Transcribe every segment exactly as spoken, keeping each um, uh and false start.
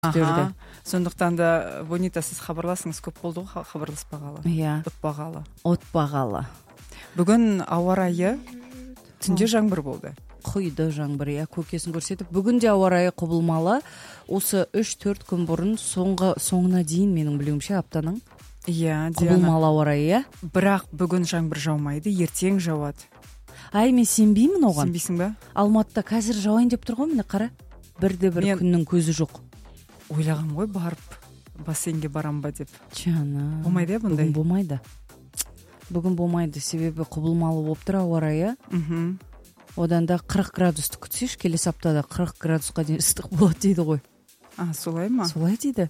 Аха. Сондықтан да Бонита, сіз хабарласыңыз, көп болды ғой хабарласпағалы. Иә. Отпағалы. Отпағалы. Бүгін ауа райы түнде жаңбыр болды. Құйды жаңбыр, иә, көкесін көрсетіп. Бүгін де ауа райы құбылмалы. Осы үш төрт күн бұрын соңғы соңына дейін менің білуімше аптаның. Иә, құбылмалы ауа райы, иә. Бірақ бүгін жаңбыр жаумайды, ертең жауады. Ай, мен сенбеймін оған. Сенбейсің ба? Алматыда қазір жауайын деп тұр ғой, міне қара. Бірде бір Мен... күннің көзі жоқ. Ойлағам ғой барып бассейнге барам ба деп. Жана. Болмайды бұндай. Бүгін болмайды. Бүгін болмайды, себебі құбылмалы болып тұр ауа райы. Мхм. Одан да қырық градусты күтсеш, келесі аптада қырық градусқа дейін ыстық болады дейді ғой. А, солай ма? Солай дейді.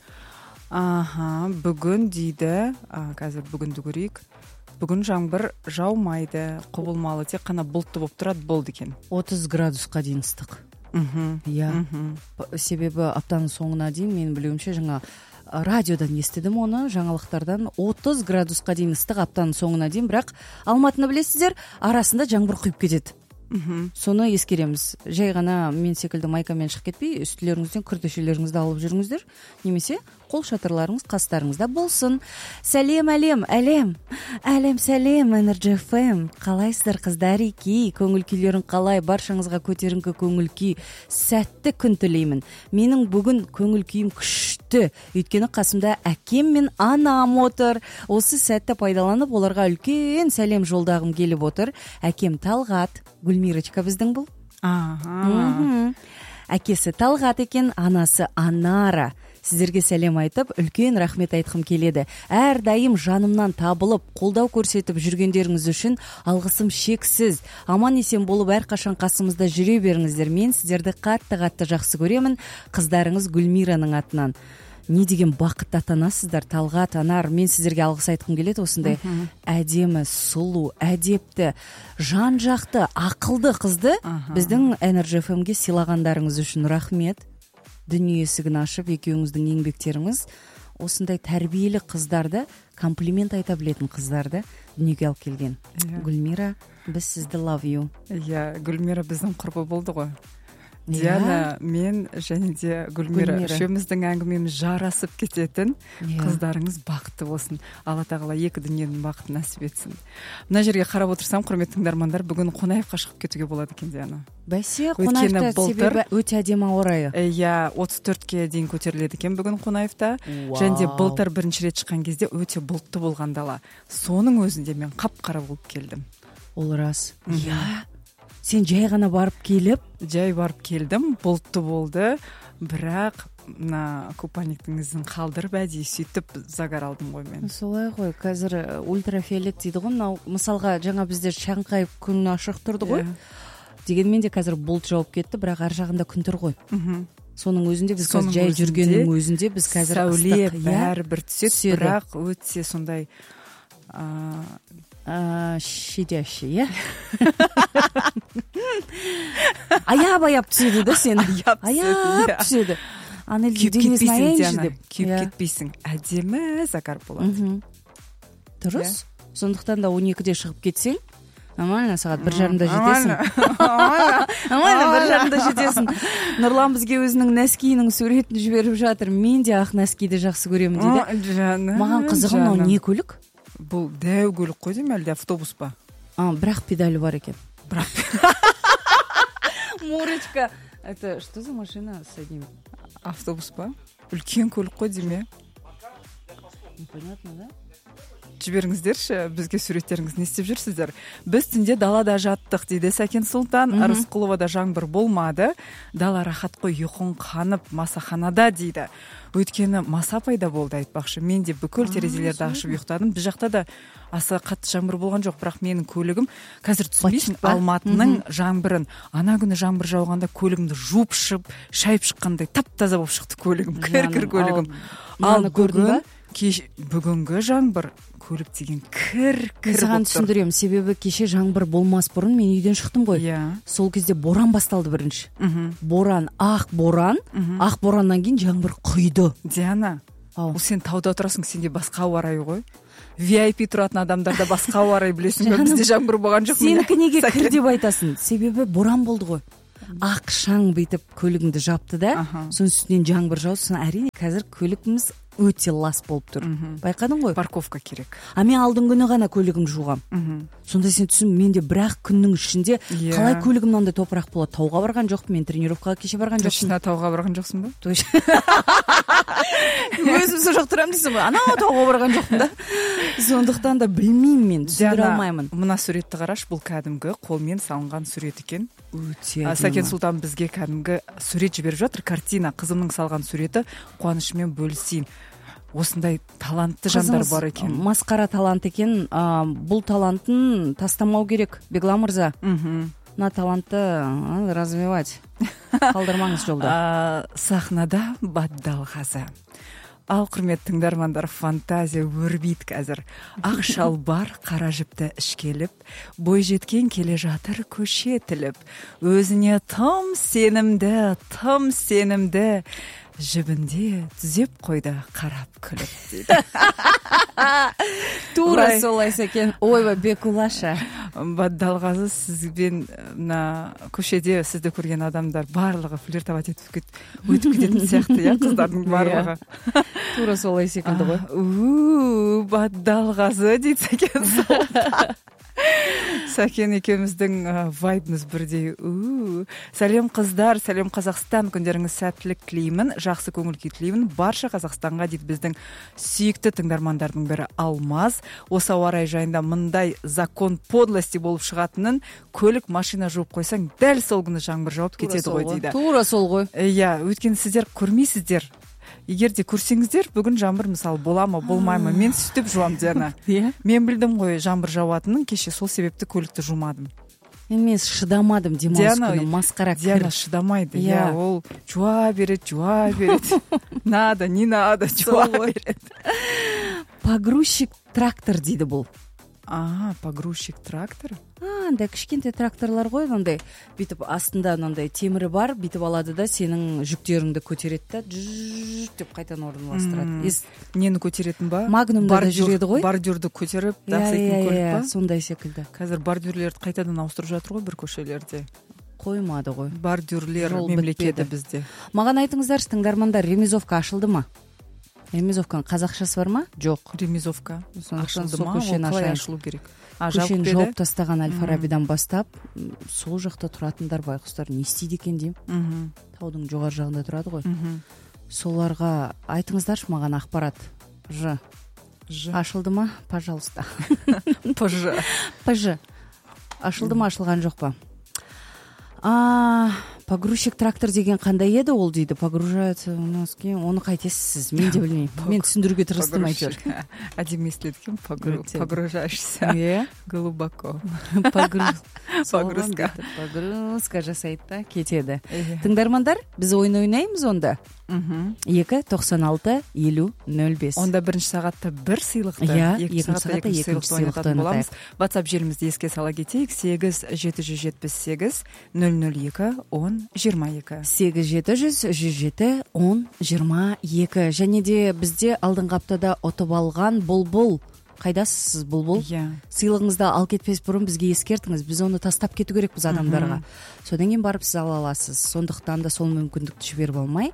Аха, бүгін дейді, а, қазір бүгінді көрейік. Бүгін жаңбыр жаумайды, құбылмалы, тек қана бұлтты болып тұрады, болды екен. отыз градусқа дейін ыстық. Мхм. Иә. Себебі аптаның соңына дейін мен білуімше жаңа радиодан естідім оны, жаңалықтардан отыз градусқа дейін ыстық аптаның соңына дейін, бірақ Алматыны білесіздер, арасында жаңбыр құйып кетеді. Мхм. Соны ескереміз. Жай ғана мен секілді майкамен шығып кетпей, үстілеріңізден күртешелеріңізді алып жүріңіздер, немесе қол шатырларыңыз қастарыңызда болсын. Сәлем, әлем, әлем. Әлем, сәлем, Energy эф эм. Қалайсыздар, қыздар еки? Көңіл күйлерің қалай? Баршаңызға көтеріңкі көңіл күй, сәтті күн тілеймін. Менің бүгін көңіл күйім күшті. Өйткені қасымда әкем мен анам отыр. Осы сәтті пайдаланып, оларға үлкен сәлем жолдағым келіп отыр. Әкем Талғат, Гүлмирочка біздің бұл. Аха. Әкесі Талғат екен, анасы Анара. Сіздерге сәлем айтып, үлкен рахмет айтқым келеді. Әрдайым жанымнан табылып, қолдау көрсетіп жүргендеріңіз үшін алғысым шексіз. Аман есен болып әрқашан қасымызда жүре беріңіздер. Мен сіздерді қатты-қатты жақсы көремін. Қыздарыңыз Гүлмираның атынан. Не деген бақытты ата-анасыздар, Талғат, Анар. Мен сіздерге алғыс айтқым келеді, осындай әдемі, сұлу, әдепті, жан-жақты, ақылды қызды біздің Energy эф эмге сыйлағандарыңыз үшін рахмет. Дүние есігін ашып, екеуіңіздің еңбектеріңіз осындай тәрбиелі қыздарды, комплимент айта білетін қыздарды дүниеге алып келген. Гүлмира, біз сізді love you. Иә, Гүлмира біздің құрбы болды ғой. Диана, мен және де Гүлмира үшеуміздің әңгімеміз жарасып кететін. Қыздарыңыз бақытты болсын. Алла тағала екі дүниенің бақытын нәсіп етсін. Мына жерге қарап отырсам, құрметті тыңдармандар, бүгін Қонаевқа шығып кетуге болады екен, Диана. Бәсе, Қонаевта себебі өте әдемі ауа райы. Иә, отыз төртке дейін көтеріледі екен бүгін Қонаевта. Және де былтыр бірінші рет шыққан кезде өте бұлтты болған дала. Соның өзінде мен қап-қара болып келдім. Ол рас. Иә. Сен жай ғана барып келіп? Жай барып келдім, бұлтты болды, бірақ мына купальниктің ізін қалдырып әдейі сөйтіп загар алдым ғой мен. Солай ғой, қазір ультрафиолет дейді ғой, мынау мысалға жаңа бізде Шаңқай күн ашық тұрды ғой. Дегенмен де қазір бұлт жауып кетті, бірақ ар жағында күн тұр ғой. Соның өзінде біз қазір жай жүргеннің өзінде біз қазір сәуле бәрібір түседі, бірақ өте сондай щадящий, иә? Аяп-аяп түседі да сені. Аяп түседі. Күйіп кетпейсің, Диана. Күйіп кетпейсің. Әдемі загар болады. Дұрыс. Сондықтан да он екіде шығып кетсең, нормально, сағат бір жарымда жетесің. Нормально, бір жарымда жетесің. Нұрлан бізге өзінің нәскиінің суретін жіберіп жатыр. Мен де ақ нәскиді жақсы көремін дейді. Маған қызығым, мынау не көлік? Бұл дәу көлік қой деймін, әлде автобус па? А, бірақ педалі бар екен. Бірақ. Мурочка. Это что за машина с одним? Автобус па? Үлкен көлік қой деймін. Непонятно, да? Жіберіңіздерші, бізге суреттеріңіз не істеп жүрсіздер? Біз түнде далада жаттық дейді Сәкен Сұлтан. Рысқұловада жаңбыр болмады. Дала рахат қой, ұйқың қанып масаханада дейді. Өйткені маса пайда болды, айтпақшы. Мен де бүкіл терезелерді ашып ұйықтадым. Біз жақта да аса қатты жаңбыр болған жоқ, бірақ менің көлігім қазір түсінбейсің, Алматының жаңбырын. Ана күні жаңбыр жауғанда көлігімді жуып шығып, шайып шыққандай тап-таза болып шықты көлігім, кір-кір көлігім. Ал бүгін бүгінгі жаңбыр көлік деген кір-кір. Саған түсіндіремін, себебі кеше жаңбыр болмас бұрын мен үйден шықтым ғой. Сол кезде боран басталды бірінші. Боран, ақ боран, ақ бораннан кейін жаңбыр құйды. Диана, ол сен тауда тұрасың, сенде басқа ауа райы ғой. ви ай пи тұратын адамдарда басқа ауа райы білесің бе? Бізде жаңбыр болған жоқ. Сенікі неге кір деп айтасың? Себебі боран болды ғой. ак шаң бүйтіп көлігіңді жапты да, соның үстінен жаңбыр жауды. Соны әрине қазір көлігіміз өте лас болып тұр. Байқадың ғой? Парковка керек. А мен алдың күні ғана көлігім жуғам. Сонда сен түсін, менде бір-ақ күннің ішінде қалай көлігім мынандай топырақ болады? Тауға барған жоқпын, мен тренировкаға кеше барған жоқпын. Точно тауға барған жоқсың ба? Точно. Өзім сол жақ тұрамын дейсің ғой. Анау тауға барған жоқпын да. Сондықтан да білмеймін, мен түсіндіре алмаймын. Мына суретті қараш, бұл кәдімгі қолмен салынған сурет екен. Өте. Сәкен Сұлтан бізге кәдімгі сурет жіберіп жатыр, картина. Қызымның салған суреті, қуанышымен бөлісейін. Осындай талантты жандар бар екен. Масқара талант екен. Бұл талантын тастамау керек, Беглан мырза. Мына талантты развивать. Қалдырмаңыз жолда. Сахнада Баддалғазы. Ал құрметті тыңдармандар, фантазия өрбейді қазір. Ақ шалбар қара жіпті ішкеліп, бой жеткен келе жатыр көше тіліп. Өзіне тым сенімді, тым сенімді, жібінде түзеп қойды қарап күліп дейді. Тура солай Сәкен. Ойбай, Бекулаша. Баддалғазы, сізбен мына көшеде сізді көрген адамдар барлығы флиртовать етіп өтіп кететін сияқты, иә, қыздардың барлығы. Тура солай секілді ғой. У, Баддалғазы дейді Сәкен Сұлтан. Сәкен екеуміздің вайбымыз бірдей. У, сәлем қыздар, сәлем Қазақстан, күндеріңіз сәттілік тілеймін, жақсы көңіл күй тілеймін барша Қазақстанға дейді біздің сүйікті тыңдармандардың бірі Алмаз. Осы ауа райы жайында мындай закон подлости болып шығатынын, көлік машина жуып қойсаң, дәл сол күні жаңбыр жауып кетеді ғой дейді. Тура сол ғой. Иә, өйткені сіздер көрмейсіздер. Егер де көрсеңіздер, бүгін жаңбыр мысалы бола ма, болмай ма, мен сөйтіп жуам, Диана. Мен білдім ғой жаңбыр жауатынын, кеше сол себепті көлікті жумадым. Мен шыдамадым демалыс күні, масқара кір. Диана шыдамайды, иә, ол жуа береді, жуа береді. Надо, не надо, жуа береді. Погрузчик трактор дейді бұл. А, погрузчик трактор? А, андай кішкентай тракторлар ғой, андай бүйтіп астында андай темірі бар, бүйтіп алады да сенің жүктеріңді көтереді да, жжжж деп қайтадан орналастырады. Нені көтеретін ба? Магнумда да жүреді ғой. Бордюрді көтеріп, таситын көлік па? Сондай секілді. Қазір бордюрлерді қайтадан ауыстырып жатыр ғой бір көшелерде. Қоймады ғой. Бордюрлер мемлекеті бізде. Маған айтыңыздар, тыңдармандар, Ремизовка ашылды ма? Ремизовканың қазақшасы бар ма? Жоқ. Ремизовка ашылды ма? Ол қалай ашылу керек? Көшені жауып тастаған Әл-Фарабидан бастап, сол жақта тұратындар байқұстар не істейді екен деймін. Таудың жоғар жағында тұрады ғой. Соларға айтыңыздаршы маған ақпарат. Ж. Ашылды ма? Пожалуйста. Пж. Пж. Ашылды ма, ашылған жоқ па? А, погрузчик трактор деген қандай еді ол дейді. Погружается у нас ке. Оны қайтесіз сіз? Мен де білмеймін. Мен түсіндіруге тырыстым әйтеуір. Әдемі естіледі екен. Погружаешься глубоко. Погрузка. Погрузка жасайды да, кетеді. Тыңдармандар, біз ойын ойнаймыз онда. екі тоқсан алты елу нөл бес. Онда бірінші сағатта бір сыйлықты, екінші сағатта екінші сыйлықты ойнататын боламыз. WhatsApp желімізді еске сала кетейік: сегіз жеті жүз жетпіс сегіз нөл нөл екі он жиырма екі. сегіз жеті жүз жүз жеті он жиырма екі. Және де бізде алдыңғы аптада ұтып алған Бұлбұл. Қайдасыз Бұлбұл? Сыйлығыңызды ал кетпес бұрын бізге ескертіңіз. Біз оны тастап кету керекпіз адамдарға. Содан кейін барып сіз ала аласыз. Сондықтан да сол мүмкіндікті жіберіп алмай.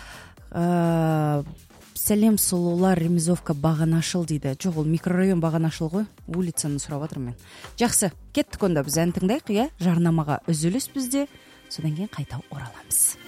Сәлем сұлулар, Ремизовка Бағанашыл дейді. Жоқ, ол микрорайон Бағанашыл ғой. Улицаны сұрап жатырмын мен. Жақсы, кеттік онда, біз ән тыңдайық, иә? Жарнамаға үзіліс бізде. Содан кейін қайта ораламыз.